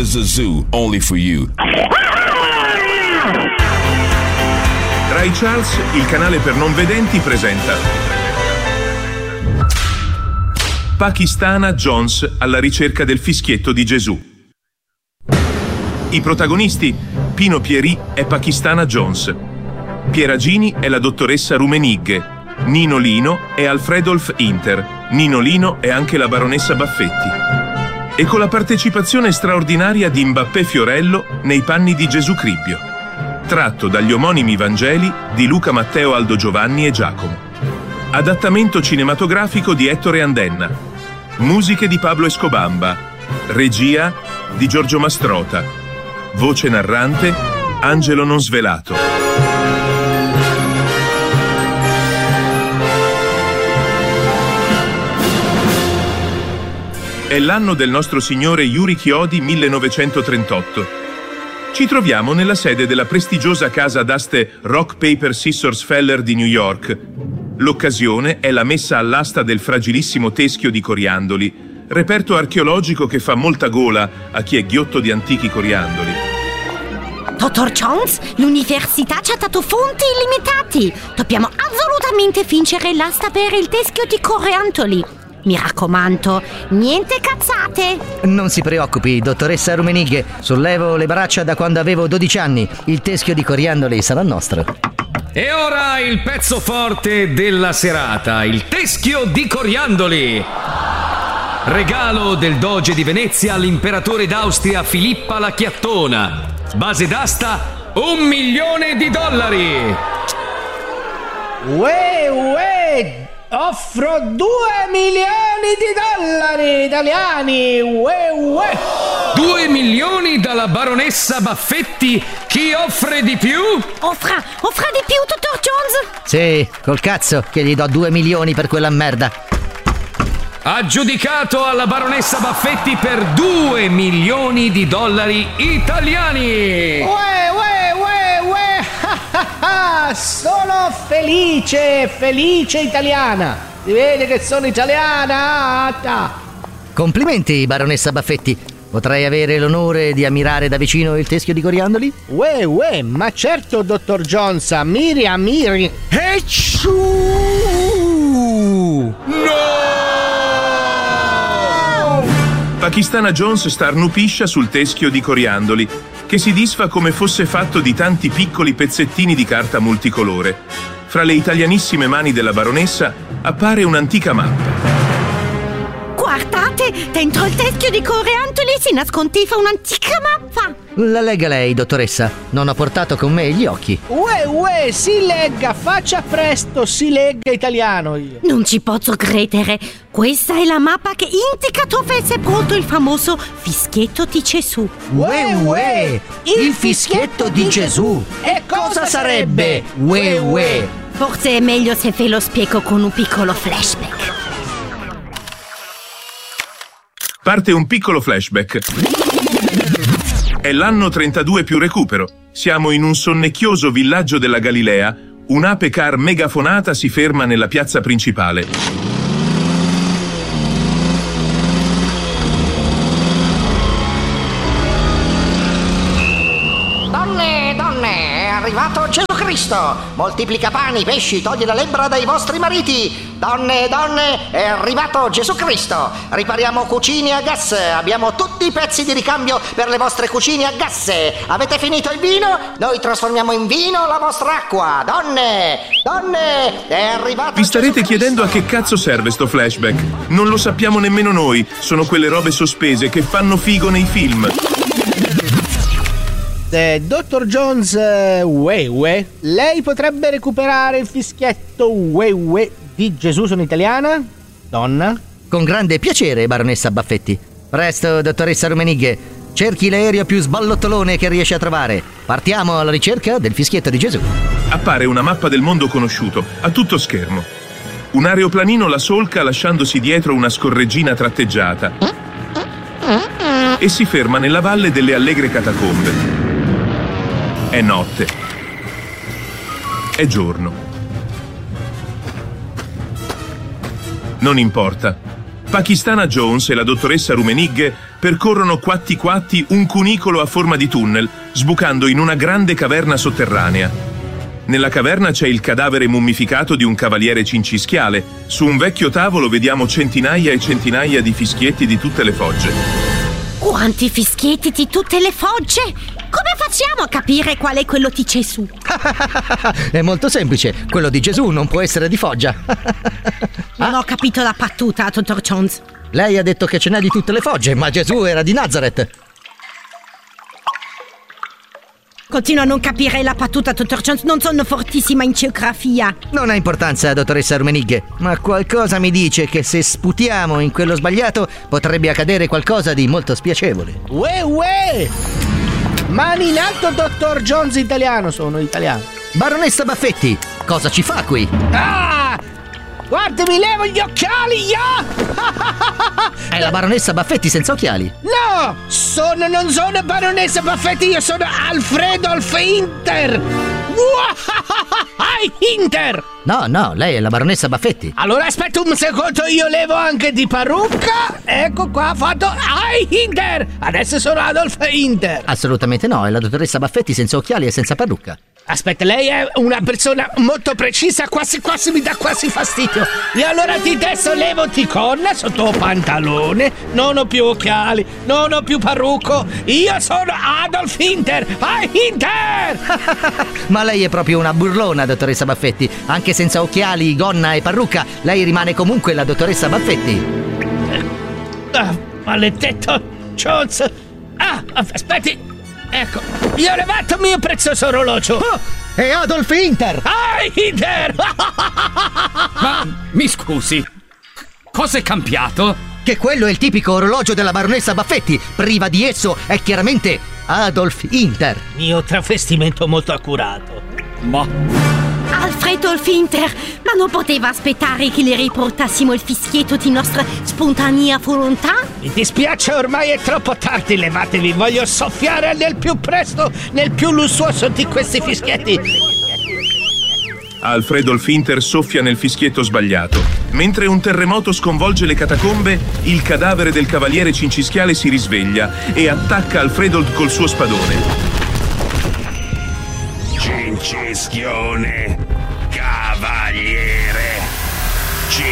is a zoo, only for you. Ray Charles, il canale per non vedenti, presenta Pakistana Jones alla ricerca del fischietto di Gesù. I protagonisti: Pino Pieri è Pakistana Jones, Pieragini è la dottoressa Rumenigge, Nino Lino è Alfredolf Inter, Nino Lino è anche la baronessa Baffetti. E con la partecipazione straordinaria di Mbappé Fiorello nei panni di Gesù Cribbio, tratto dagli omonimi Vangeli di Luca Matteo Aldo Giovanni e Giacomo. Adattamento cinematografico di Ettore Andenna. Musiche di Pablo Escobamba. Regia di Giorgio Mastrota. Voce narrante Angelo Nonsvelato. È l'anno del nostro signore Yuri Chiodi 1938. Ci troviamo nella sede della prestigiosa casa d'aste Rock Paper Scissors Feller di New York. L'occasione è la messa all'asta del fragilissimo teschio di coriandoli, reperto archeologico che fa molta gola a chi è ghiotto di antichi coriandoli. Dottor Jones, l'università ci ha dato fonti illimitati. Dobbiamo assolutamente vincere l'asta per il teschio di coriandoli. Mi raccomando, niente cazzate. Non si preoccupi, dottoressa Rumenigge. Sollevo le braccia da quando avevo 12 anni. Il teschio di coriandoli sarà nostro. E ora il pezzo forte della serata, il teschio di coriandoli. Regalo del Doge di Venezia all'imperatore d'Austria Filippa la Chiattona. Base d'asta $1.000.000. Uè, offro $2 milioni italiani. Uè. 2 milioni dalla baronessa Baffetti. Chi offre di più? Offra di più, dottor Jones? Sì, col cazzo che gli do 2 milioni per quella merda. Aggiudicato alla baronessa Baffetti per $2 milioni italiani. Uè. Sono felice italiana. Si vede che sono italiana. Complimenti, baronessa Baffetti. Potrei avere l'onore di ammirare da vicino il teschio di coriandoli? Uè, ma certo, dottor Jones, ammiri. Pakistana Jones starnupiscia sul teschio di coriandoli, che si disfa come fosse fatto di tanti piccoli pezzettini di carta multicolore. Fra le italianissime mani della baronessa appare un'antica mappa. Guardate, dentro il teschio di coriandoli si nascondeva un'antica mappa. La legga lei, dottoressa. Non ho portato con me gli occhi. Uè, si legga, faccia presto, si legga italiano io. Non ci posso credere. Questa è la mappa che indica dove è sepolto il famoso fischietto di Gesù. Uè, il fischietto di Gesù. E cosa sarebbe? Uè. Forse è meglio se ve lo spiego con un piccolo flashback. Parte un piccolo flashback. È l'anno 32 più recupero. Siamo in un sonnecchioso villaggio della Galilea. Un'ape car megafonata si ferma nella piazza principale. Donne, è arrivato Gesù Cristo. Moltiplica pani, pesci, toglie la lebbra dai vostri mariti. Donne, è arrivato Gesù Cristo. Ripariamo cucine a gas. Abbiamo tutti i pezzi di ricambio per le vostre cucine a gas. Avete finito il vino? Noi trasformiamo in vino la vostra acqua. Donne, è arrivato Vi starete Gesù chiedendo a Cristo. che cazzo serve sto flashback. Non lo sappiamo nemmeno noi. Sono quelle robe sospese che fanno figo nei film. Dottor Jones, uè, lei potrebbe recuperare il fischietto uè di Gesù. Sono italiana? Donna? Con grande piacere, baronessa Baffetti. Presto, dottoressa Rumenigge. Cerchi l'aereo più sballottolone che riesce a trovare. Partiamo alla ricerca del fischietto di Gesù. Appare una mappa del mondo conosciuto, a tutto schermo. Un aeroplanino la solca lasciandosi dietro una scorreggina tratteggiata e si ferma nella valle delle Allegre Catacombe. È notte. È giorno. Non importa. Pakistana Jones e la dottoressa Rumenigge percorrono quatti quatti un cunicolo a forma di tunnel, sbucando in una grande caverna sotterranea. Nella caverna c'è il cadavere mummificato di un cavaliere cincischiale. Su un vecchio tavolo vediamo centinaia e centinaia di fischietti di tutte le fogge. Quanti fischietti di tutte le fogge? Come facciamo a capire qual è quello di Gesù? È molto semplice, quello di Gesù non può essere di foggia. Non ho capito la battuta, dottor Jones. Lei ha detto che ce n'è di tutte le fogge, ma Gesù era di Nazareth. Continuo a non capire la battuta, dottor Jones. Non sono fortissima in geografia. Non ha importanza, dottoressa Rummenigge, ma qualcosa mi dice che se sputiamo in quello sbagliato potrebbe accadere qualcosa di molto spiacevole. Uè! Mani in alto, dottor Jones italiano. Sono italiano. Baronessa Baffetti, cosa ci fa qui? Ah! Guarda, mi levo gli occhiali, È la baronessa Baffetti senza occhiali. No! Non sono baronessa Baffetti, io sono Alfredo Hinter! Hinter! No, lei è la baronessa Baffetti. Allora aspetta un secondo, io levo anche di parrucca. Ecco qua, fatto Hinter! Adesso sono Adolf Hinter. Assolutamente no, è la dottoressa Baffetti senza occhiali e senza parrucca. Aspetta, lei è una persona molto precisa, quasi mi dà quasi fastidio. E allora adesso levoti conna sotto pantalone, non ho più occhiali, non ho più parrucco, io sono Adolf Hinter! Hinter! Ma lei è proprio una burlona, dottoressa Baffetti. Anche senza occhiali, gonna e parrucca, lei rimane comunque la dottoressa Baffetti. Maledetto Jones! Aspetti! Ecco, io ho levato il mio prezioso orologio. È Adolf Hinter! Hinter! Ma mi scusi, cosa è cambiato? Che quello è il tipico orologio della baronessa Baffetti. Priva di esso è chiaramente Adolf Hinter. Mio travestimento molto accurato. Ma Alfredo Hinter, ma non poteva aspettare che le riportassimo il fischietto di nostra spontanea volontà? Mi dispiace, ormai è troppo tardi, levatevi, voglio soffiare nel più presto, nel più lussuoso di questi fischietti. Alfredo Hinter soffia nel fischietto sbagliato. Mentre un terremoto sconvolge le catacombe, il cadavere del cavaliere cincischiale si risveglia e attacca Alfredo col suo spadone. Cincischione, cavaliere